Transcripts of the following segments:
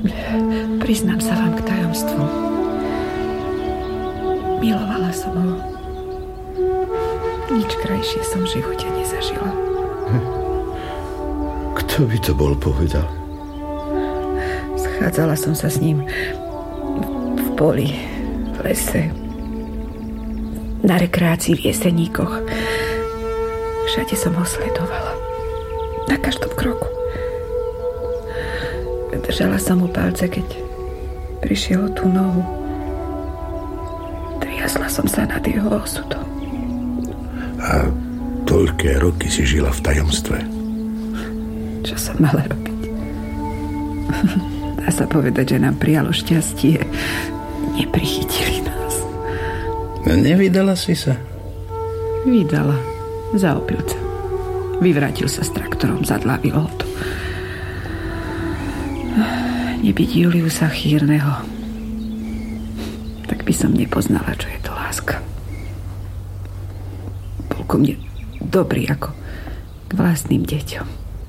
Priznám sa vám k tajomstvu. Milovala som ho. Nič krajšie som v živote nezažila. Kto by to bol povedal? Schádzala som sa s ním v poli, v lese, na rekreácii v Jeseníkoch. Všade som ho sledovala. Na každom kroku. Držala som mu palce, keď prišiel o tú nohu. Triasla som sa nad jeho osudom. A toľké roky si žila v tajomstve. Čo som mala robiť? Dá sa povedať, že nám prijalo šťastie. Neprichytili nás. No nevydala si sa? Vydala. Za opilca. Vyvrátil sa s traktorom, zadlávil ho to. Nebyť Juliusa Chýrneho, tak by som nepoznala, čo je to láska. Bol ku mne dobrý ako k vlastným deťom.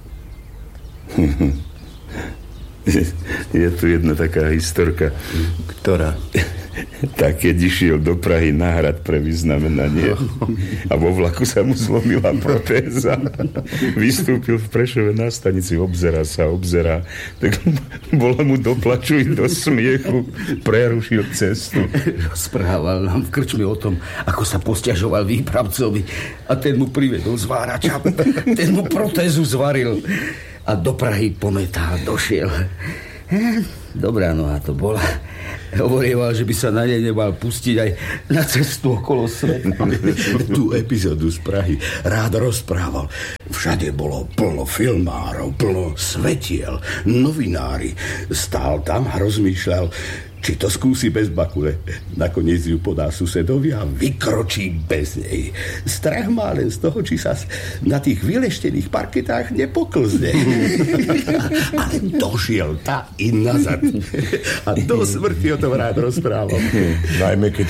Je tu jedna taká historka. Ktorá? Tak keď išiel do Prahy na hrad pre vyznamenanie a vo vlaku sa mu zlomila protéza. Vystúpil v Prešove na stanici, obzerá, tak bola mu do plaču i do smiechu, prerušil cestu. Rozprával nám v krčme o tom, ako sa posťažoval výpravcovi a ten mu privedol zvárača. Ten mu protézu zvaril a do Prahy pometá došiel. Dobrá noha to bola. Hovorieval, že by sa na nej nemal pustiť aj na cestu okolo sveta. Tú epizódu z Prahy rád rozprával. Všade bolo plno filmárov, plno svetiel, novinári. Stál tam a rozmýšľal, či to skúsi bez bakule. Nakoniec ju podá susedovi a vykročí bez nej. Strach má len z toho, či sa na tých vyleštených parketách nepoklzne. Ale došiel tá i nazad. A do smrti o tom rád rozprával. Najmä keď